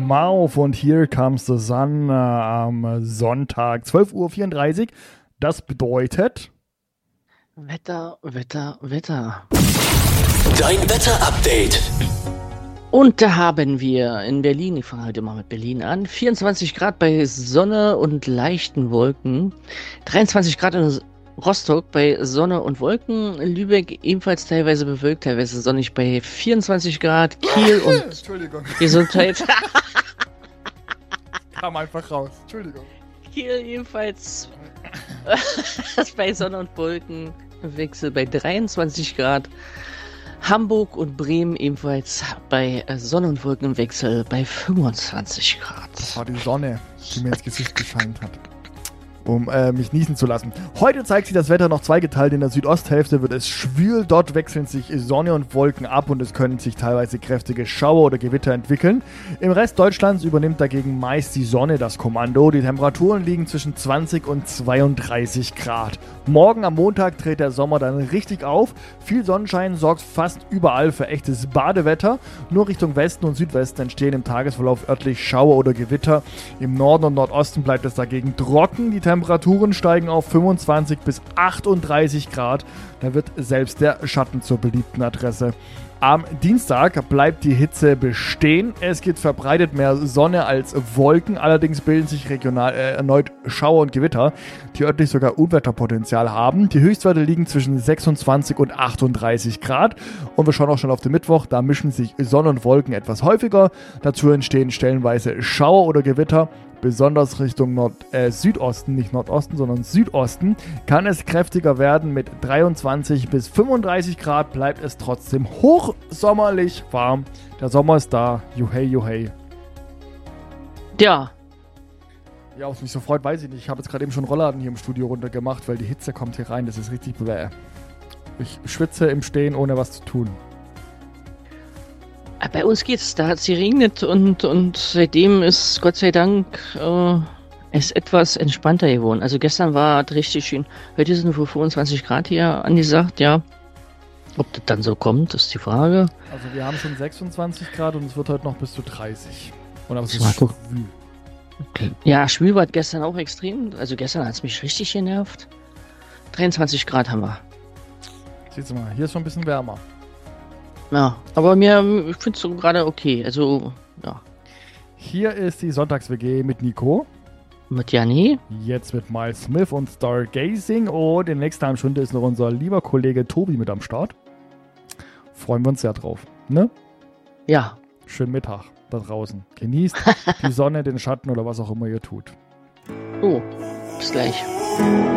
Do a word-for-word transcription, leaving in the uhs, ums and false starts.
Mouth und Here Comes the Sun äh, am Sonntag, zwölf Uhr vierunddreißig. Das bedeutet... Wetter, Wetter, Wetter. Dein Wetter-Update. Und da haben wir in Berlin, ich fange heute mal mit Berlin an, vierundzwanzig Grad bei Sonne und leichten Wolken, dreiundzwanzig Grad in Rostock bei Sonne und Wolken, Lübeck ebenfalls teilweise bewölkt, teilweise sonnig bei vierundzwanzig Grad, Kiel und Entschuldigung. Gesundheit. Kam einfach raus. Entschuldigung. Kiel ebenfalls bei Sonne und Wolken, Wechsel bei dreiundzwanzig Grad. Hamburg und Bremen ebenfalls bei Sonne und Wolkenwechsel bei fünfundzwanzig Grad. Das war die Sonne, die mir ins Gesicht gescheint hat, um äh, mich niesen zu lassen. Heute zeigt sich das Wetter noch zweigeteilt. In der Südosthälfte wird es schwül. Dort wechseln sich Sonne und Wolken ab und es können sich teilweise kräftige Schauer oder Gewitter entwickeln. Im Rest Deutschlands übernimmt dagegen meist die Sonne das Kommando. Die Temperaturen liegen zwischen zwanzig und zweiunddreißig Grad. Morgen am Montag dreht der Sommer dann richtig auf. Viel Sonnenschein sorgt fast überall für echtes Badewetter. Nur Richtung Westen und Südwesten entstehen im Tagesverlauf örtlich Schauer oder Gewitter. Im Norden und Nordosten bleibt es dagegen trocken. Die Temperaturen steigen auf fünfundzwanzig bis achtunddreißig Grad. Da wird selbst der Schatten zur beliebten Adresse. Am Dienstag bleibt die Hitze bestehen. Es gibt verbreitet mehr Sonne als Wolken. Allerdings bilden sich regional äh, erneut Schauer und Gewitter, die örtlich sogar Unwetterpotenzial haben. Die Höchstwerte liegen zwischen sechsundzwanzig und achtunddreißig Grad. Und wir schauen auch schon auf den Mittwoch. Da mischen sich Sonne und Wolken etwas häufiger. Dazu entstehen stellenweise Schauer oder Gewitter. Besonders Richtung Nord, äh, Südosten, nicht Nordosten, sondern Südosten, kann es kräftiger werden. Mit dreiundzwanzig bis fünfunddreißig Grad bleibt es trotzdem hochsommerlich warm. Der Sommer ist da. Juhey, juhey. Ja. Ja, was mich so freut, weiß ich nicht. Ich habe jetzt gerade eben schon Rollladen hier im Studio runtergemacht, weil die Hitze kommt hier rein. Das ist richtig bläh. Ich schwitze im Stehen, ohne was zu tun. Bei uns geht's, da hat es geregnet und, und seitdem ist Gott sei Dank äh, es etwas entspannter geworden. Also gestern war es richtig schön. Heute sind nur fünfundzwanzig Grad hier angesagt, ja. Ob das dann so kommt, ist die Frage. Also wir haben schon sechsundzwanzig Grad und es wird heute noch bis zu dreißig. Und aber es Mal ist gucken. schwül. Okay. Ja, schwül war gestern auch extrem. Also gestern hat es mich richtig genervt. dreiundzwanzig Grad haben wir. Siehst du mal, hier ist schon ein bisschen wärmer. Ja, aber mir, ich finde es so gerade okay. Also, ja. Hier ist die Sonntags-W G mit Nico. Mit Janni. Jetzt mit Miles Smith und Stargazing. Und in der nächsten halben Stunde ist noch unser lieber Kollege Tobi mit am Start. Freuen wir uns sehr drauf. Ne? Ja. Schönen Mittag da draußen. Genießt die Sonne, den Schatten oder was auch immer ihr tut. Oh, bis gleich.